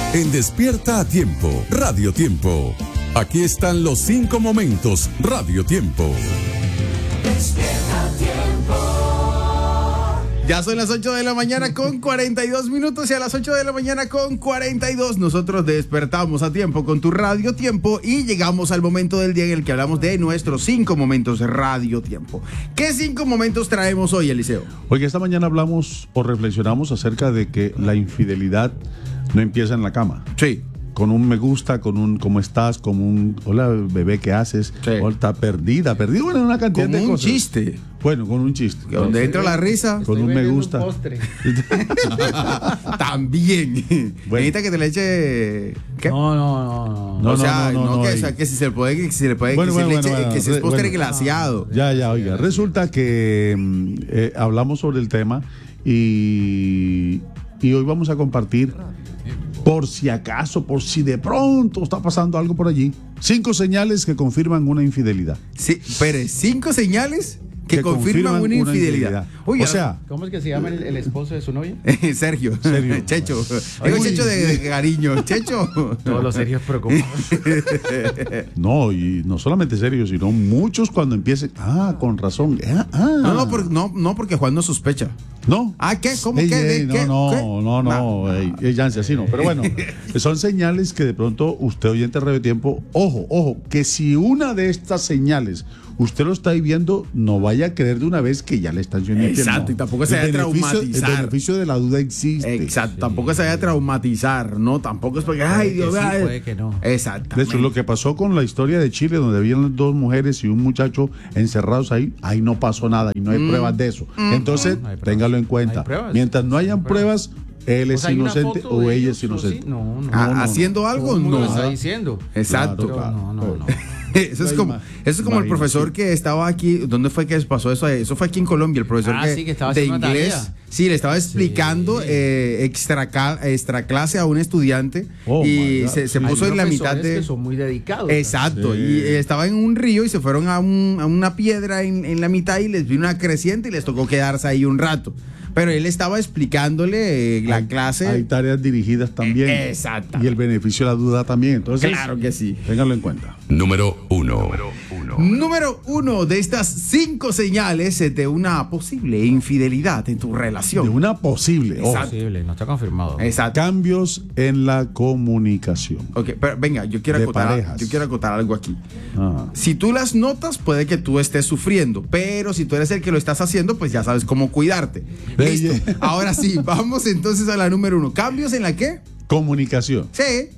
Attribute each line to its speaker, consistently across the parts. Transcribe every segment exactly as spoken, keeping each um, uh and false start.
Speaker 1: En Despierta a Tiempo, Radio Tiempo. Aquí están los cinco momentos Radio Tiempo.
Speaker 2: Despierta a Tiempo.
Speaker 3: Ya son las ocho de la mañana con cuarenta y dos minutos y a las ocho de la mañana con cuarenta y dos nosotros despertamos a tiempo con tu Radio Tiempo y llegamos al momento del día en el que hablamos de nuestros cinco momentos de Radio Tiempo. ¿Qué cinco momentos traemos hoy, Eliseo?
Speaker 4: Oye, esta mañana hablamos o reflexionamos acerca de que la infidelidad no empieza en la cama.
Speaker 3: Sí.
Speaker 4: Con un me gusta, con un cómo estás, con un hola bebé, ¿qué haces?
Speaker 3: Sí.
Speaker 4: O está perdida, perdida, bueno, una cantidad
Speaker 3: Con
Speaker 4: de
Speaker 3: un
Speaker 4: cosas.
Speaker 3: chiste.
Speaker 4: Bueno, con un chiste.
Speaker 3: Que donde entra la risa.
Speaker 4: Con un me gusta.
Speaker 5: Un postre.
Speaker 3: También.
Speaker 4: Bueno.
Speaker 3: Necesita que te le eche. ¿Qué?
Speaker 5: No, no, no, no.
Speaker 4: No,
Speaker 3: o sea,
Speaker 4: no,
Speaker 3: no,
Speaker 4: no, no,
Speaker 3: que,
Speaker 4: ahí.
Speaker 3: o sea, que si se le puede, que si se le puede,
Speaker 4: Bueno,
Speaker 3: que,
Speaker 4: bueno,
Speaker 3: se le eche-
Speaker 4: bueno,
Speaker 3: que si es
Speaker 4: bueno,
Speaker 3: postre
Speaker 4: bueno.
Speaker 3: glaseado.
Speaker 4: Ya, ya, oiga. Resulta que mm, eh, hablamos sobre el tema y, y hoy vamos a compartir, por si acaso, por si de pronto está pasando algo por allí, cinco señales que confirman una infidelidad.
Speaker 3: Sí, pero cinco señales que, confirman, una infidelidad. Oiga,
Speaker 4: o sea,
Speaker 5: ¿Cómo es que se llama el, el esposo de su novia?
Speaker 3: Sergio,
Speaker 4: Sergio.
Speaker 3: Checho. Digo
Speaker 4: Uy.
Speaker 3: Checho de, de cariño. Checho.
Speaker 5: Todos los serios preocupados.
Speaker 4: no, y no solamente serios, sino muchos cuando empiecen, ah, con razón, ah, ah.
Speaker 3: No, no, por- no, no, porque Juan no sospecha.
Speaker 4: ¿No?
Speaker 3: Ah, ¿qué? ¿Cómo
Speaker 4: Ey,
Speaker 3: qué? ¿De
Speaker 4: ey, no,
Speaker 3: qué?
Speaker 4: no,
Speaker 3: ¿Qué?
Speaker 4: no, no,
Speaker 3: Nah.
Speaker 4: ey, ey, Yance, así no. Pero bueno, son señales que de pronto usted, oyente de Radio Tiempo, ojo, ojo, que si una de estas señales usted lo está viviendo, no vaya a creer de una vez que ya le están siendo infiel,
Speaker 3: Exacto,
Speaker 4: no.
Speaker 3: y tampoco se
Speaker 4: El
Speaker 3: vaya a
Speaker 4: beneficio-
Speaker 3: traumatizar.
Speaker 4: El beneficio de la duda existe.
Speaker 3: Exacto, tampoco se vaya a traumatizar, ¿no? Tampoco es porque, ay,
Speaker 5: que
Speaker 3: Dios
Speaker 5: sí,
Speaker 3: mío.
Speaker 5: puede que no.
Speaker 4: De
Speaker 3: Exactamente.
Speaker 4: hecho, lo que pasó con la historia de Chile, donde habían dos mujeres y un muchacho encerrados ahí, ahí no pasó nada y no hay
Speaker 3: Mm.
Speaker 4: pruebas de eso. Entonces,
Speaker 5: No hay pruebas.
Speaker 4: téngalo en cuenta.
Speaker 5: Hay pruebas.
Speaker 4: Mientras no hayan
Speaker 5: Hay pruebas.
Speaker 4: pruebas, él
Speaker 5: O
Speaker 4: es
Speaker 5: sea, ¿hay una
Speaker 4: inocente
Speaker 5: foto
Speaker 4: o
Speaker 5: de
Speaker 4: ella
Speaker 5: ellos,
Speaker 4: es
Speaker 5: sí o
Speaker 4: inocente.
Speaker 5: sí? No, no.
Speaker 3: Ah,
Speaker 4: no, no.
Speaker 3: haciendo
Speaker 5: Todo
Speaker 3: algo,
Speaker 5: el mundo
Speaker 3: no.
Speaker 5: lo está diciendo.
Speaker 3: Exacto.
Speaker 5: Pero no, no, no.
Speaker 3: Eso es
Speaker 4: No,
Speaker 3: como,
Speaker 4: ima-
Speaker 3: eso es como el
Speaker 4: imagínate.
Speaker 3: profesor que estaba aquí. ¿Dónde fue que pasó eso? Eso fue aquí en Colombia, el profesor
Speaker 5: Ah,
Speaker 3: que,
Speaker 5: sí, que estaba
Speaker 3: de
Speaker 5: haciendo una
Speaker 3: inglés.
Speaker 5: tarea.
Speaker 3: Sí, le estaba explicando
Speaker 5: Sí.
Speaker 3: eh, extra, ca- extra clase a un estudiante
Speaker 4: Oh, my
Speaker 3: y
Speaker 4: God.
Speaker 3: se, se
Speaker 5: Hay
Speaker 3: puso en la mitad
Speaker 5: profesores
Speaker 3: de.
Speaker 5: que son muy dedicados.
Speaker 3: Exacto,
Speaker 4: Sí.
Speaker 3: y eh, estaba en un río y se fueron a, un- a una piedra en, en la mitad y les vino una creciente y les tocó quedarse ahí un rato. Pero él estaba explicándole eh, la
Speaker 4: Hay-
Speaker 3: clase.
Speaker 4: Hay tareas dirigidas también.
Speaker 3: Eh, exacto.
Speaker 4: Y el beneficio de la duda también. Entonces,
Speaker 3: Claro que sí.
Speaker 4: ténganlo en cuenta.
Speaker 1: Número uno.
Speaker 3: Número uno de estas cinco señales de una posible infidelidad en tu relación.
Speaker 4: De una posible. ojo,
Speaker 3: Exacto.
Speaker 5: Posible, no está confirmado.
Speaker 3: Exacto.
Speaker 4: cambios en la comunicación.
Speaker 3: Ok, pero venga, yo quiero
Speaker 4: De
Speaker 3: acotar,
Speaker 4: parejas.
Speaker 3: yo quiero acotar algo aquí.
Speaker 4: Ah.
Speaker 3: Si tú las notas, puede que tú estés sufriendo, pero si tú eres el que lo estás haciendo, pues ya sabes cómo cuidarte.
Speaker 4: Ve,
Speaker 3: Listo.
Speaker 4: ye-
Speaker 3: Ahora sí, vamos entonces a la número uno. ¿Cambios en la qué?
Speaker 4: Comunicación.
Speaker 3: Sí.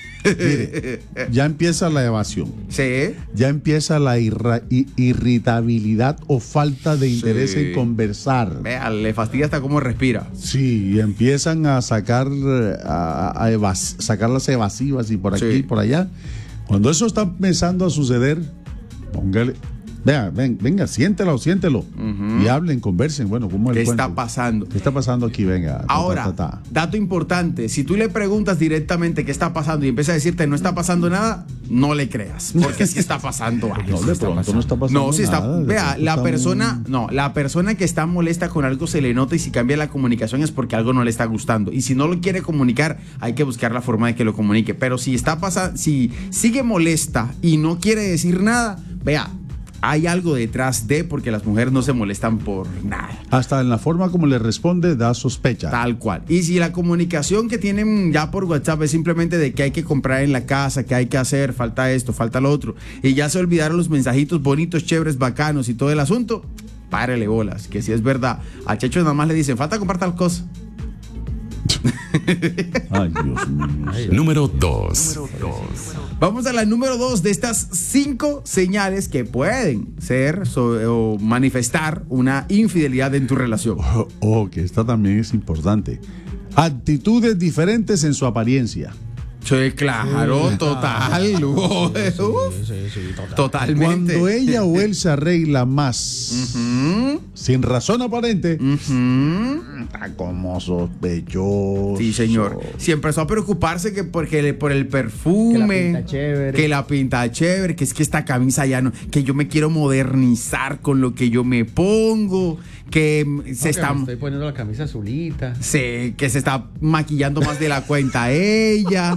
Speaker 4: Mire, ya empieza la evasión.
Speaker 3: Sí.
Speaker 4: Ya empieza la irra- i- irritabilidad o falta de interés
Speaker 3: Sí.
Speaker 4: en conversar.
Speaker 3: Vea, le fastidia hasta cómo respira.
Speaker 4: Sí, y empiezan a sacar eh, a, a evas- sacar las evasivas y por aquí
Speaker 3: Sí.
Speaker 4: y por allá. Cuando eso está empezando a suceder, póngale, vea, ven, venga, siéntelo, siéntelo y hablen, conversen. Bueno, ¿cómo es
Speaker 3: ¿Qué
Speaker 4: el
Speaker 3: está
Speaker 4: cuento?
Speaker 3: pasando?
Speaker 4: ¿Qué está pasando aquí? Venga. ta,
Speaker 3: Ahora,
Speaker 4: ta, ta, ta.
Speaker 3: dato importante, si tú le preguntas directamente qué está pasando y empieza a decirte no está pasando nada, no le creas, porque sí está pasando algo.
Speaker 4: No, de pronto no está pasando
Speaker 3: No, si está,
Speaker 4: nada, de
Speaker 3: vea,
Speaker 4: pronto
Speaker 3: la
Speaker 4: está
Speaker 3: persona,
Speaker 4: muy-
Speaker 3: no, la persona que está molesta con algo se le nota y si cambia la comunicación es porque algo no le está gustando. Y si no lo quiere comunicar, hay que buscar la forma de que lo comunique. Pero si está pasando, si sigue molesta y no quiere decir nada, vea, hay algo detrás de, porque las mujeres no se molestan por nada.
Speaker 4: Hasta en la forma como le responde da sospecha.
Speaker 3: Tal cual. Y si la comunicación que tienen ya por WhatsApp es simplemente de que hay que comprar en la casa, que hay que hacer, falta esto, falta lo otro, y ya se olvidaron los mensajitos bonitos, chéveres, bacanos y todo el asunto, párele bolas, que si es verdad. A Checho nada más le dicen, falta comprar tal cosa.
Speaker 4: Ay, Dios mío.
Speaker 1: Número dos.
Speaker 3: Vamos a la número dos de estas cinco señales que pueden ser so- o manifestar una infidelidad en tu relación.
Speaker 4: Oh, oh, que esta también es importante. Actitudes diferentes en su apariencia.
Speaker 3: Sí, claro,
Speaker 5: Sí.
Speaker 3: total. Uf,
Speaker 5: Sí, sí, sí, total.
Speaker 3: totalmente.
Speaker 4: Cuando ella o él se arregla más,
Speaker 3: Ujú,
Speaker 4: sin razón aparente,
Speaker 3: ujú.
Speaker 4: está como sospechoso.
Speaker 3: Sí, señor. Si empezó a preocuparse que porque le- por el perfume,
Speaker 5: Que la pinta chévere.
Speaker 3: que la pinta chévere, que es que esta camisa ya no, que yo me quiero modernizar con lo que yo me pongo, que mm, se
Speaker 5: No, que
Speaker 3: está,
Speaker 5: me estoy poniendo la camisa azulita.
Speaker 3: sí, que se está maquillando más de la cuenta ella,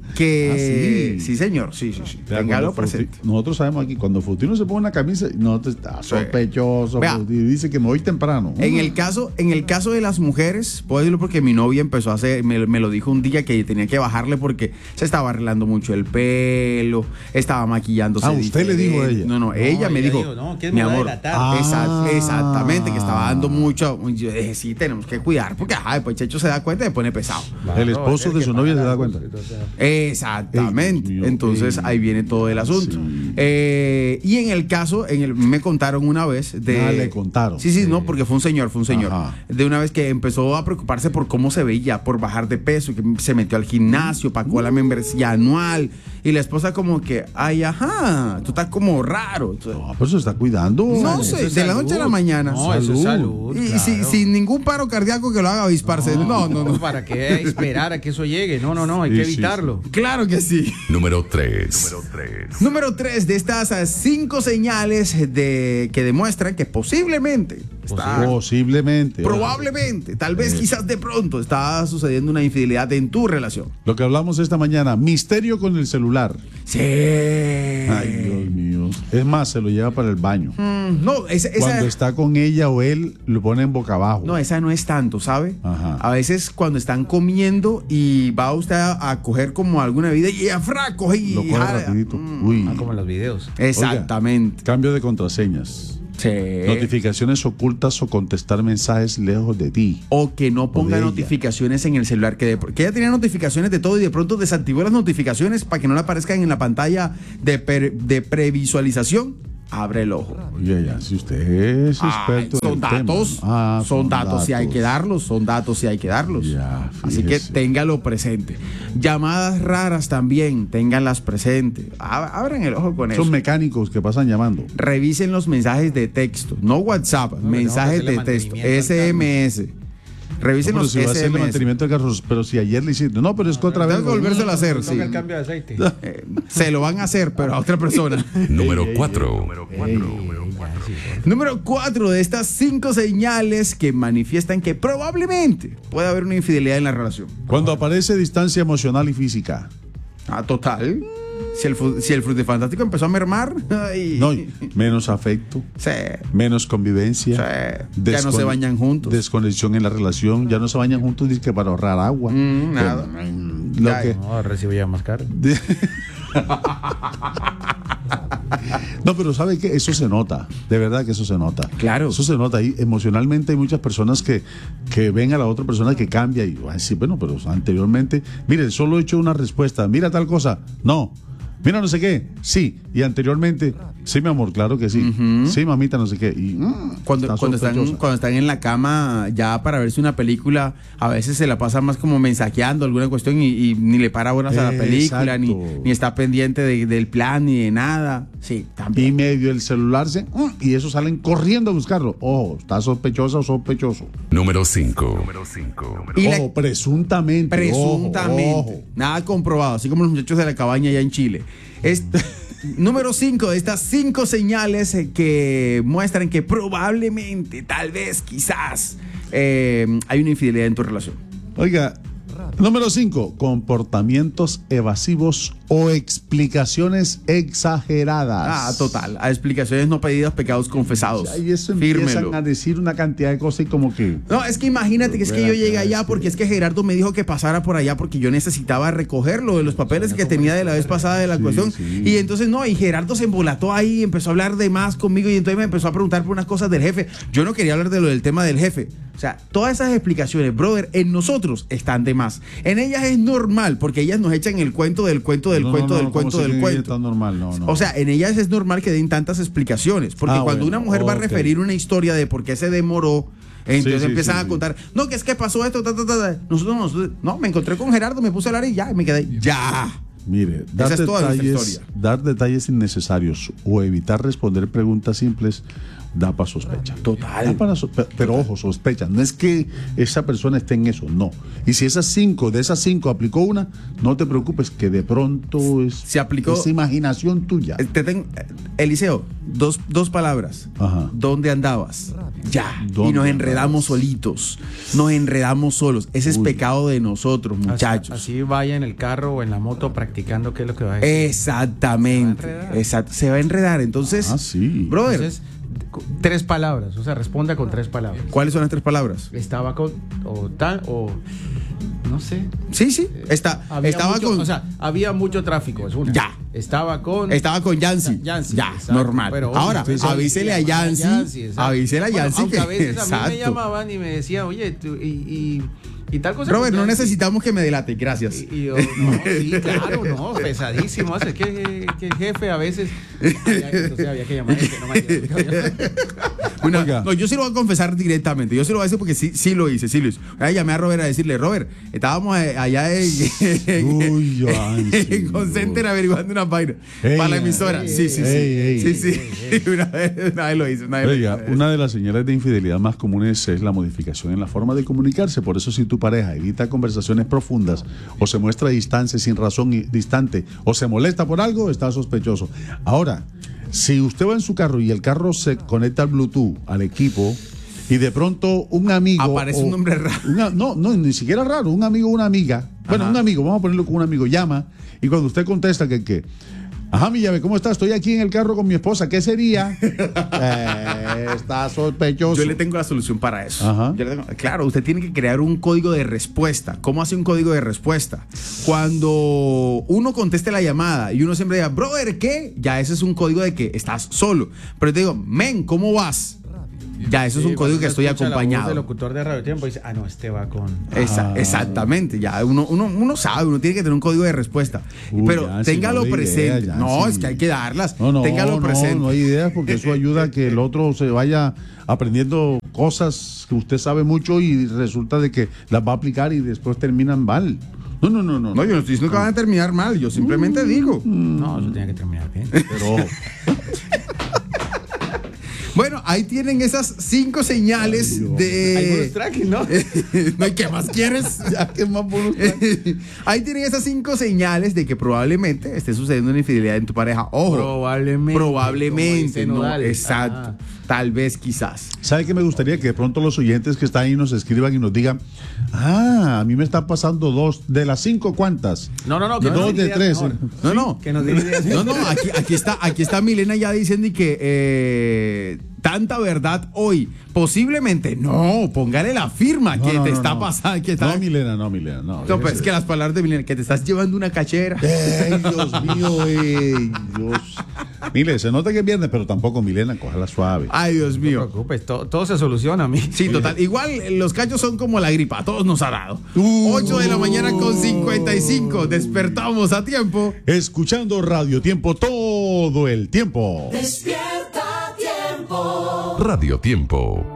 Speaker 3: que
Speaker 4: Ah, sí.
Speaker 3: sí, señor, sí, sí, sí.
Speaker 4: Vea,
Speaker 3: Téngalo
Speaker 4: cuando Fruti-
Speaker 3: presente.
Speaker 4: Nosotros sabemos aquí, cuando Futino se pone una camisa, no te está sospechoso.
Speaker 3: Vea.
Speaker 4: Fruti, dice que me voy temprano.
Speaker 3: En el caso, en el caso de las mujeres, puedo decirlo porque mi novia empezó a hacer, me, me lo dijo un día que tenía que bajarle porque se estaba arreglando mucho el pelo, estaba maquillándose.
Speaker 4: Ah, ¿usted le dijo a
Speaker 3: diferente.
Speaker 4: ella?
Speaker 3: No, no, ella me
Speaker 5: ella
Speaker 3: dijo,
Speaker 5: dijo, no, que es
Speaker 3: mi
Speaker 5: moda de
Speaker 3: amor,
Speaker 5: la tarde.
Speaker 3: esa-
Speaker 4: Ah.
Speaker 3: exactamente, que estaba dando mucho. Yo dije, sí, tenemos que cuidar porque, ajá, después Checho se da cuenta y se pone pesado.
Speaker 4: El esposo de su novia se da cuenta.
Speaker 3: Exactamente.
Speaker 4: Ey, Dios mío,
Speaker 3: Entonces
Speaker 4: ey,
Speaker 3: ahí viene todo el asunto.
Speaker 4: sí.
Speaker 3: Eh, y en el caso, en el, me contaron una vez de.
Speaker 4: Ah, le contaron.
Speaker 3: Sí, sí, no, porque fue un señor, fue un señor.
Speaker 4: Ajá.
Speaker 3: De una vez que empezó a preocuparse por cómo se veía, por bajar de peso, que se metió al gimnasio, pagó la membresía anual. Y la esposa, como que, ay, ajá, tú estás como raro. Entonces,
Speaker 4: No, pero se está cuidando.
Speaker 3: no
Speaker 5: Eso
Speaker 3: sé,
Speaker 5: es
Speaker 3: de la
Speaker 5: salud.
Speaker 3: noche a la mañana.
Speaker 5: No, eso es salud.
Speaker 3: Y
Speaker 5: claro.
Speaker 3: si- sin ningún paro cardíaco que lo haga avisparse. No, no, no.
Speaker 5: ¿Para qué esperar a que eso llegue? No, no, no, hay
Speaker 4: Sí,
Speaker 5: que
Speaker 4: sí,
Speaker 5: evitarlo.
Speaker 3: Claro que sí.
Speaker 1: Número tres.
Speaker 3: Número tres de estas eh, cinco señales de, que demuestran que posiblemente, está,
Speaker 4: Posiblemente.
Speaker 3: probablemente, tal vez quizás de pronto está sucediendo una infidelidad en tu relación.
Speaker 4: Lo que hablamos esta mañana, misterio con el celular.
Speaker 3: Sí.
Speaker 4: Ay, Dios mío. Es más, se lo lleva para el baño.
Speaker 3: Mm, no, esa, esa-
Speaker 4: Cuando está con ella o él, lo ponen boca abajo.
Speaker 3: no, esa no es tanto, ¿sabe?
Speaker 4: Ajá.
Speaker 3: A veces cuando están comiendo y va usted a, a coger como alguna bebida y afra, coge y
Speaker 4: lo coge
Speaker 3: jala.
Speaker 4: rapidito.
Speaker 3: Mm,
Speaker 4: Uy.
Speaker 5: Ah, como en los videos.
Speaker 3: exactamente.
Speaker 4: Cambio de contraseñas.
Speaker 3: Sí.
Speaker 4: Notificaciones ocultas o contestar mensajes lejos de ti.
Speaker 3: O que no ponga
Speaker 4: de ella.
Speaker 3: notificaciones en el celular. Que, de- que ella tenía notificaciones de todo y de pronto desactivó las notificaciones para que no le aparezcan en la pantalla de, per- de previsualización. Abre el ojo.
Speaker 4: Oye, ya, si usted es
Speaker 3: Ay,
Speaker 4: experto
Speaker 3: son
Speaker 4: en el
Speaker 3: datos.
Speaker 4: tema. Ah,
Speaker 3: son datos si hay que
Speaker 4: datos.
Speaker 3: darlos. Son datos si hay que darlos.
Speaker 4: Ya,
Speaker 3: Así que
Speaker 4: fíjese.
Speaker 3: téngalo presente. Llamadas raras también. Ténganlas presentes. Ab- Abran el ojo con eso.
Speaker 4: Son mecánicos que pasan llamando.
Speaker 3: Revisen los mensajes de texto. No WhatsApp.
Speaker 5: No,
Speaker 3: mensajes
Speaker 5: tenemos que
Speaker 3: de
Speaker 5: hacerle
Speaker 3: texto.
Speaker 5: mantenimiento al
Speaker 3: S M S. Revisen
Speaker 4: No, pero
Speaker 3: los
Speaker 4: si va a hacer el
Speaker 3: S M S.
Speaker 4: mantenimiento del carro, pero si ayer le hiciste. No, pero es que otra vez.
Speaker 3: Tengo que volvérselo a hacer, sí.
Speaker 5: Toca el cambio de aceite.
Speaker 3: Eh, se lo van a hacer, pero a otra persona.
Speaker 1: Número cuatro.
Speaker 3: Número cuatro de estas cinco señales que manifiestan que probablemente puede haber una infidelidad en la relación.
Speaker 4: Cuando aparece distancia emocional y física.
Speaker 3: Ah, total. Si el, fu- si el frutifantástico empezó a mermar, ay,
Speaker 4: No, y menos afecto,
Speaker 3: sí,
Speaker 4: menos convivencia.
Speaker 3: sí. Ya no se
Speaker 4: descone-
Speaker 3: bañan juntos.
Speaker 4: Desconexión en la relación. Ya no se bañan juntos dice que para ahorrar agua.
Speaker 3: Mm, nada.
Speaker 4: Mm, Lo
Speaker 3: Ya,
Speaker 4: que,
Speaker 5: No, recibe ya más caro.
Speaker 4: de- No, pero ¿sabe qué? Eso se nota. De verdad que eso se nota.
Speaker 3: Claro.
Speaker 4: Eso se nota. Y emocionalmente hay muchas personas que, que ven a la otra persona que cambia y van a decir, bueno, pero anteriormente, mire, solo he hecho una respuesta. Mira tal cosa. No. Mira no sé qué. Sí. Y anteriormente, sí, mi amor, claro que sí. Sí, mamita, no sé qué. Y, mm,
Speaker 3: Cuando,
Speaker 4: está
Speaker 3: cuando, están,
Speaker 4: sospechosa.
Speaker 3: cuando están en la cama ya para verse una película, a veces se la pasa más como mensajeando alguna cuestión y, y ni le para buenas a la película, ni,
Speaker 4: Exacto.
Speaker 3: ni está pendiente de- del plan, ni de nada. Sí,
Speaker 4: Y
Speaker 3: también.
Speaker 4: medio el celular se, mm, y eso salen corriendo a buscarlo. Ojo, está sospechosa o sospechoso.
Speaker 1: Número cinco.
Speaker 3: Y la-
Speaker 4: Ojo, presuntamente.
Speaker 3: presuntamente.
Speaker 4: Ojo, ojo.
Speaker 3: Nada comprobado, así como los muchachos de la cabaña allá en Chile. Es, número cinco de estas cinco señales eh, que muestran que probablemente, tal vez, quizás, eh, hay una infidelidad en tu relación.
Speaker 4: Oiga, número cinco, comportamientos evasivos o explicaciones exageradas.
Speaker 3: Ah, total. A explicaciones no pedidas, pecados confesados.
Speaker 4: Y eso empiezan
Speaker 3: Fírmelo.
Speaker 4: a decir una cantidad de cosas y como que...
Speaker 3: No, es que imagínate que es que yo
Speaker 4: Ven
Speaker 3: llegué
Speaker 4: acá,
Speaker 3: allá
Speaker 4: es
Speaker 3: porque
Speaker 4: que-
Speaker 3: es que Gerardo me dijo que pasara por allá porque yo necesitaba recogerlo de los papeles que tenía de la vez pasada de la
Speaker 4: Sí,
Speaker 3: cuestión.
Speaker 4: sí.
Speaker 3: Y entonces no, y Gerardo se embolató ahí, empezó a hablar de más conmigo y entonces me empezó a preguntar por unas cosas del jefe. Yo no quería hablar de lo del tema del jefe. O sea, todas esas explicaciones, brother, en nosotros están de más. En ellas es normal porque ellas nos echan el cuento del cuento del
Speaker 4: No,
Speaker 3: cuento
Speaker 4: no, no,
Speaker 3: del
Speaker 4: ¿cómo
Speaker 3: cuento
Speaker 4: se
Speaker 3: del
Speaker 4: cree que
Speaker 3: cuento.
Speaker 4: está normal? No, no.
Speaker 3: O sea, en ellas es normal que den tantas explicaciones. Porque
Speaker 4: Ah,
Speaker 3: cuando
Speaker 4: bueno,
Speaker 3: una mujer va a
Speaker 4: ok.
Speaker 3: referir una historia de por qué se demoró Entonces
Speaker 4: Sí, sí,
Speaker 3: empiezan
Speaker 4: sí,
Speaker 3: a
Speaker 4: sí.
Speaker 3: contar, no, que es que pasó esto, ta, ta, ta, ta. Nosotros, nosotros, no, me encontré con Gerardo, me puse a hablar y ya, y me quedé, ya.
Speaker 4: Mire, dar
Speaker 3: Esa es toda nuestra
Speaker 4: detalles,
Speaker 3: historia.
Speaker 4: dar detalles innecesarios o evitar responder preguntas simples da para sospecha.
Speaker 3: Total.
Speaker 4: Da para so- pe- pero ojo, sospecha. No es que esa persona esté en eso, no. Y si esas cinco, de esas cinco aplicó una, no te preocupes, que de pronto es,
Speaker 3: Se aplicó-
Speaker 4: es imaginación tuya.
Speaker 3: Eh, Te tengo, eh, Eliseo, dos, dos palabras.
Speaker 4: Ajá.
Speaker 3: ¿Dónde andabas? Ya.
Speaker 4: ¿Dónde
Speaker 3: Y nos enredamos
Speaker 4: andabas?
Speaker 3: solitos. Nos enredamos solos. Ese es
Speaker 4: Uy.
Speaker 3: pecado de nosotros, muchachos.
Speaker 5: Así, así vaya en el carro o en la moto practicando qué es lo que va a decir.
Speaker 3: Exactamente.
Speaker 5: Se va a enredar.
Speaker 3: Exacto. Se va a enredar. Entonces,
Speaker 4: Ah, sí.
Speaker 3: brother,
Speaker 5: Entonces, cu- tres palabras, o sea, responda con tres palabras.
Speaker 3: ¿cuáles son las tres palabras?
Speaker 5: Estaba con, o tal, o no sé.
Speaker 3: Sí, sí. Está,
Speaker 5: Había
Speaker 3: estaba
Speaker 5: mucho-
Speaker 3: con.
Speaker 5: o sea, había mucho tráfico, es una.
Speaker 3: Ya.
Speaker 5: Estaba con.
Speaker 3: Estaba con Yancy.
Speaker 5: Yancy,
Speaker 3: Ya,
Speaker 5: exacto.
Speaker 3: normal.
Speaker 5: Pero, oye,
Speaker 3: Ahora,
Speaker 5: usted
Speaker 3: avísele a
Speaker 5: llamaba
Speaker 3: Yancy.
Speaker 5: exacto.
Speaker 3: Avísele a
Speaker 5: Bueno,
Speaker 3: Yancy
Speaker 5: aunque
Speaker 3: que.
Speaker 5: a veces a mí me
Speaker 3: Exacto.
Speaker 5: llamaban y me decían, oye, tú- y, y, y tal cosa.
Speaker 3: Robert,
Speaker 5: con
Speaker 3: no
Speaker 5: Yancy.
Speaker 3: necesitamos que me delate. Gracias.
Speaker 5: Y, y yo, no, sí, claro, no, pesadísimo. Hace que, que el jefe a veces. Había, entonces había que llamar a este, no me
Speaker 3: Una-
Speaker 4: Oiga.
Speaker 3: no, yo sí lo voy a confesar directamente. Yo sí lo voy a decir porque sí, sí lo hice, sí lo hice. Ahí llamé a Robert a decirle, Robert, estábamos eh, allá en,
Speaker 4: Uy, Yancy,
Speaker 3: en Concenter
Speaker 4: no.
Speaker 3: averiguando una página
Speaker 4: Ey,
Speaker 3: para la
Speaker 4: ey,
Speaker 3: emisora.
Speaker 5: ey,
Speaker 3: sí, sí, sí.
Speaker 4: ey, ey,
Speaker 3: sí,
Speaker 4: ey,
Speaker 3: sí. Una, vez, una vez lo hice. Una vez lo
Speaker 4: Oiga,
Speaker 3: hice.
Speaker 4: una de las señales de infidelidad más comunes es la modificación en la forma de comunicarse. Por eso, si tu pareja evita conversaciones profundas o se muestra distante sin razón y distante o se molesta por algo, está sospechoso. Ahora, si usted va en su carro y el carro se conecta al Bluetooth, al equipo, y de pronto un amigo.
Speaker 3: Aparece un nombre raro.
Speaker 4: una- no, no, ni siquiera raro, un amigo o una amiga. Bueno,
Speaker 3: Ajá.
Speaker 4: un amigo, vamos a ponerlo como un amigo, llama y cuando usted contesta que qué. Ajá, mi llave, ¿cómo estás? Estoy aquí en el carro con mi esposa. ¿Qué sería? Eh, está sospechoso.
Speaker 3: Yo le tengo la solución para eso.
Speaker 4: Ajá.
Speaker 3: Yo le tengo- claro, usted tiene que crear un código de respuesta. ¿Cómo hace un código de respuesta? Cuando uno conteste la llamada y uno siempre diga, brother, ¿qué? Ya ese es un código de que estás solo. Pero te digo, men, ¿cómo vas? Ya eso es
Speaker 5: Sí,
Speaker 3: un código
Speaker 5: cuando
Speaker 3: que estoy
Speaker 5: escucha la voz
Speaker 3: acompañado.
Speaker 5: del locutor de Radio Tiempo dice, ah, no, este va con.
Speaker 3: Esa-
Speaker 4: Ah.
Speaker 3: Exactamente, ya uno, uno, uno sabe, uno tiene que tener un código de respuesta.
Speaker 4: Uy,
Speaker 3: pero
Speaker 4: Yancy,
Speaker 3: téngalo
Speaker 4: no de
Speaker 3: presente.
Speaker 4: idea,
Speaker 3: no,
Speaker 4: Yancy.
Speaker 3: es que hay que darlas.
Speaker 4: No, no,
Speaker 3: téngalo
Speaker 4: no,
Speaker 3: presente.
Speaker 4: no hay ideas porque eso ayuda a que el otro se vaya aprendiendo cosas que usted sabe mucho y resulta de que las va a aplicar y después terminan mal. No, no, no, no.
Speaker 3: No, yo no estoy diciendo que van a terminar mal, yo simplemente digo.
Speaker 5: No, eso tenía que terminar bien.
Speaker 4: Pero
Speaker 3: Bueno, ahí tienen esas cinco señales
Speaker 4: Ay, Dios.
Speaker 5: Hay
Speaker 3: de.
Speaker 5: bonus tracking, ¿no?
Speaker 3: No hay que más quieres.
Speaker 4: ya que más bonus.
Speaker 3: Ahí tienen esas cinco señales de que probablemente esté sucediendo una infidelidad en tu pareja. Ojo.
Speaker 5: Probablemente.
Speaker 3: Probablemente.
Speaker 5: como dice
Speaker 3: No,
Speaker 5: Nodal.
Speaker 3: exacto.
Speaker 5: Ah.
Speaker 3: Tal vez, quizás.
Speaker 4: ¿Sabe qué me gustaría? Que de pronto los oyentes que están ahí nos escriban y nos digan, ah, a mí me están pasando dos, de las cinco, ¿cuántas?
Speaker 5: No, no, no. que
Speaker 4: Dos
Speaker 5: nos den
Speaker 4: de
Speaker 5: ideas
Speaker 4: tres.
Speaker 5: mejor.
Speaker 3: No, no.
Speaker 5: Que nos den ideas.
Speaker 3: No, no, aquí, aquí está, aquí está Milena ya diciendo y que eh, tanta verdad hoy. Posiblemente, no, póngale la firma
Speaker 4: No,
Speaker 3: que
Speaker 4: no,
Speaker 3: te
Speaker 4: no,
Speaker 3: está
Speaker 4: no.
Speaker 3: pasando. Que está,
Speaker 4: No, Milena, no, Milena, no.
Speaker 3: no, pues
Speaker 4: déjese.
Speaker 3: es que las palabras de Milena, que te estás llevando una cachera.
Speaker 4: ¡Ey, Dios mío! ¡Ey, Dios! Mire, se nota que es viernes, pero tampoco, Milena, cójala suave.
Speaker 3: Ay, Dios
Speaker 5: No te
Speaker 3: mío.
Speaker 5: preocupes, todo, todo se soluciona a mí.
Speaker 3: Sí, total. Igual eh, los cachos son como la gripa, a todos nos ha dado.
Speaker 4: Uh.
Speaker 3: ocho de la mañana con cincuenta y cinco. Despertamos a tiempo.
Speaker 4: Escuchando Radio Tiempo todo el tiempo.
Speaker 2: Despierta tiempo.
Speaker 1: Radio Tiempo.